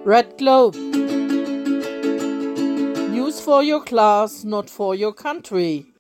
Red Globe. News for your class, not for your country.